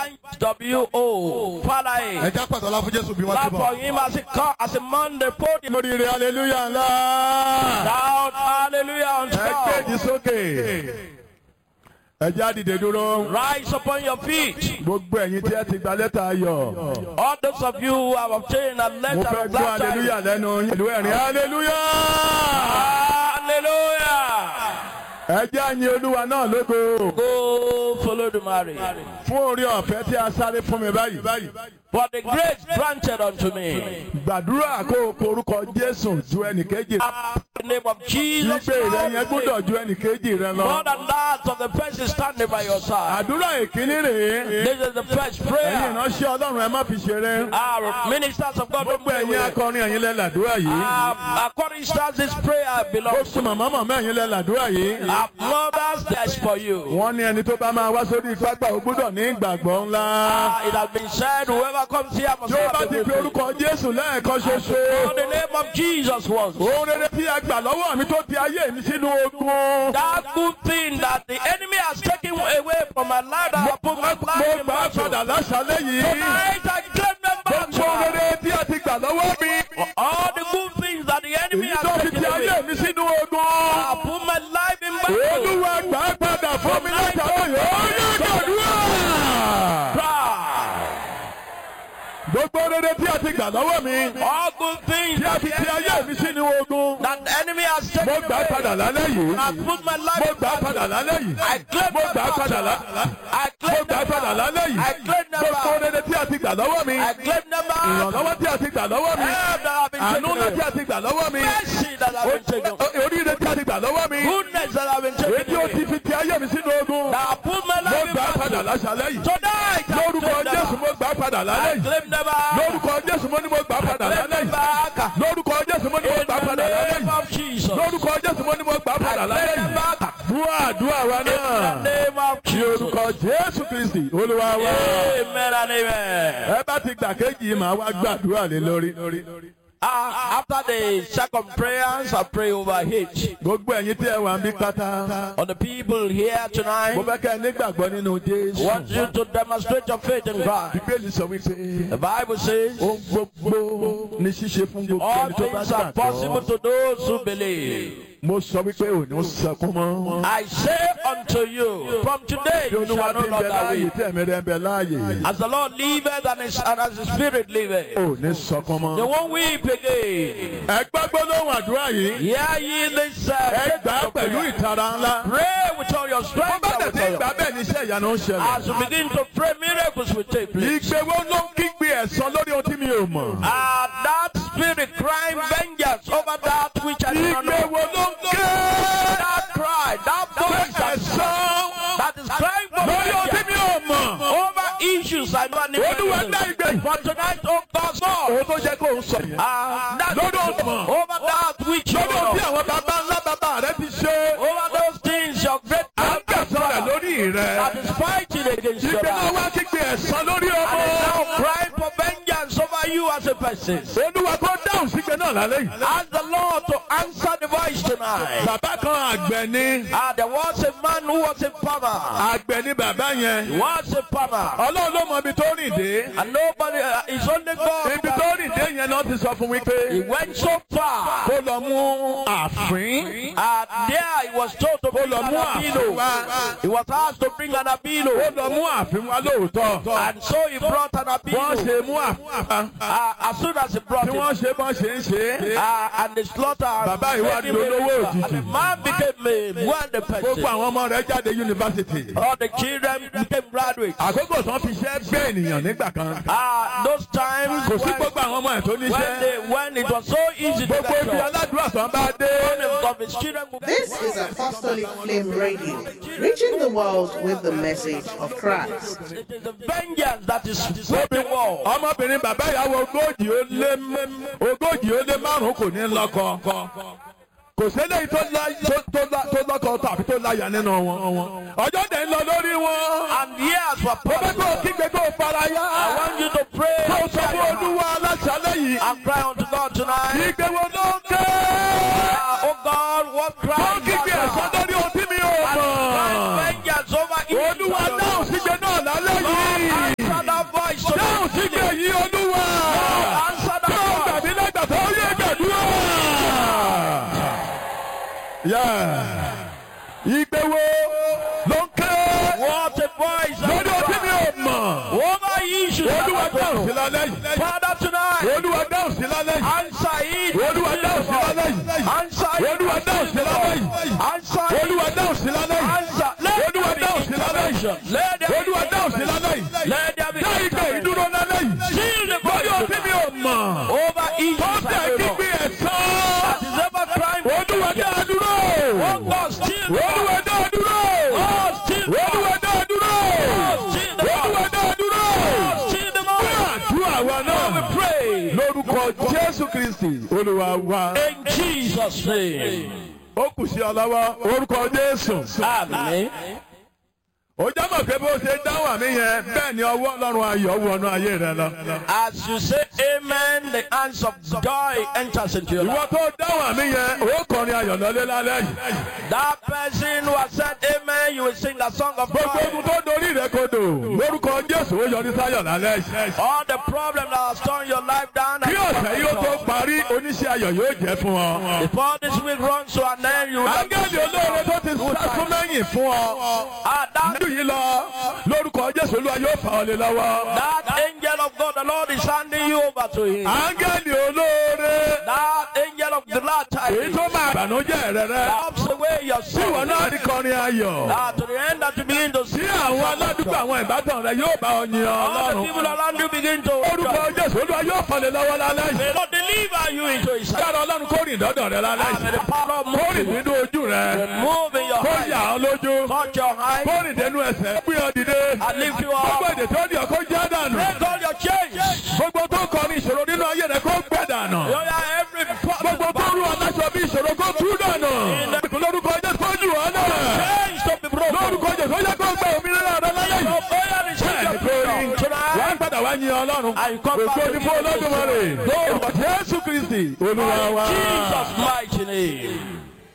W-O. Father A. Clap for him as he come, as a man the podium. Hallelujah. Shout hallelujah on top. It's okay. Rise upon your feet. All those of you who have obtained a letter of hallelujah. Hallelujah. Go follow the marriage. For the grace granted unto me. In the name of Jesus. More than that of the person standing by your side. This is the first prayer. Our ministers of God. According to this prayer belongs to our mothers, that's for you. It has been said, whoever comes here must have the name of Jesus once. That good thing that the enemy has taken away from my life, that I put my life in battle. Tonight I claim them back. All the good things that the enemy has taken away, I put my life in battle. All good things that the enemy has taken away, I put my life in battle. I claim them back. I claim them back. I claim them back. I claim them back. Help that have been taken away. Mercy that have been taken away. Goodness that have been taken away. Now I put my life in battle. Tonight I claim them back. After the second prayers, I pray over H. On the people here tonight, I want you to demonstrate your faith in God. The Bible says, all things are possible to those who believe. I say unto you, from today you shall no longer weep. As the Lord liveth and as His Spirit liveth, they won't weep again. Hear ye this pray with all your strength. As you begin to pray, miracles will take place. That spirit crying vengeance over that which I do not know. That cry, that voice, that song that is crying for vengeance over issues I don't even know. But tonight, oh God, over that which you know, over those things your great that is fighting against your life, and is now crying for vengeance over you as a person. Ask the Lord to answer the voice tonight. There was a man who was a farmer. He was a farmer. And nobody, it's only God. He went so far. There he was told to bring an abilo. He was asked to bring an abilo. And so he brought an abilo. As soon as he brought it, and the slaughter, and the man became a wealthy person. All the children became graduates. Those times when it was so easy to get jobs. This is Apostolic Flame Radio, reaching the world with the message of Christ. It is the vengeance that is sweeping the world. Kò sẹ́lẹ̀ tó lọ́kọ̀ tàbí tó láyà nínú wọn. Ọjọ́ dẹ̀ ń lọ lórí wọn. And years were passing. I want you to pray. Kò sọ fún Olúwa aláṣálẹ̀ yìí. And cry unto God tonight. Ìgbé wo ló ń ké? Oh God, what cry? Kò kígbe ẹ̀sán lórí ohun tí mi ò mọ̀. And vengeance over evil. Olúwa dáhùn sígbe náà lálẹ́ yìí. Ìgbéwò ló ń ké. What a voice. Lórí ọtí mi ò mọ̀. Over issues. Olúwa dáhùn sí lálẹ́ yìí. Father tonight. Olúwa dáhùn sí lálẹ́ yìí. Answer it. Olúwa dáhùn sí lálẹ́ yìí. Answer it. Olúwa dáhùn sí lálẹ́ yìí. Answer it. Olúwa dáhùn sí lálẹ́ yìí. Answer. Olúwa dáhùn sí lálẹ́ yìí. Olúwa dáhùn sí lálẹ́ yìí. Let there be. Dá ìgbé ìdúró lálẹ́ yìí. Seal the Lórí ọtí mi ò mọ̀. over issues. Tọ́tẹ̀ kígbe ẹ̀sán. That is ever crime. Olúwa dá a dúró. Oh God, still. Olúwa dá a dúró. Oh, still. Olúwa dá a dúró. Oh, still. Olúwa dá a dúró. Oh, still the Lord. Àdúrà wa náà. We pray. Lórúkọ Jésù Kristi Olúwa wa. In Jesus' name. Ó kù sí ọlọ́wọ́ orúkọ Jésù. Amen. Ó jábọ̀ pé bó ṣe dáhùn àmì yẹn bẹ́ẹ̀ ni ọwọ́ Ọlọ́run ayọ̀ wọnú ayé rẹ lọ. As you say amen, the hands of joy enters into your life. Ìwọ tó dáhùn àmì yẹn ó kọrin ayọ̀ lọ́lé lálẹ́ yìí. That person who has said amen, you will sing the song of Gbogbo joy. ogun tó dorí rẹ kodò lórúkọ Jésù ó yọrí sáyọ̀ lálẹ́ yìí. All the problems that have torn your life down. Bí ọ̀sẹ̀ yìí ó tó parí oníṣẹ́ ayọ̀ yóò jẹ́ fún ọ. Before this week runs to an end, you will Áńgẹ́lì olóore tó ti sásún lẹ́yìn fún ọ. Nínú yìí lọ lórúkọ Jésù Olúwa yóò fà ọ́ lé lọ́wọ́. that angel of God, the Lord is handing you over to him. Áńgẹ́lì olóore. That angel of the glad Èyí tidings tó máa bànújẹ́ rẹ rẹ. helps away your Tí ìwọ sin. náà rí kọrin ayọ̀. That to the end that you begin to Tí see, àwọn aládùúgbò àwọn ìbátan rẹ yóò bá ọ yin all the Ọlọ́run. people around you begin to Orúkọ Jésù Olúwa yóò fà lé lọ́wọ́ lálẹ́ yìí. may Lord deliver you into his hand. Yára Ọlọ́run kó rìn dọ́dọ̀ rẹ lálẹ́ And may the yìí. power of Kó rìn moving, nínú ojú rẹ. move in your Kó eyes, yà ọ́ lójú. touch your Kó eyes, rìn dénú ẹsẹ̀. Gbé ọ dìde. and lift you Gbogbo up. èdè tó di ọkọ jẹ́ dànù. Break all your chains. Gbogbo tó kọ ní ìṣòro nínú ayé rẹ kó gbẹ dànù. You are every Gbogbo tó rú ọláṣọ bí ìṣòro kó tú dànù. Lórúkọ Jésù kó jù ọ́ náà. chains to be broken. Lórúkọ Jésù ó yẹ kó gbẹ òmìnira rẹ lálẹ́ Your yìí. prayer is Bẹ́ẹ̀ni your kò rí. freedom Wọ́n tonight. padà wá yin Ọlọ́run. And come back Ògo to ni fún Olódùmarè. Jesus. Lórúkọ Jésù Kristi Olúwa wa. Jesus' mighty name.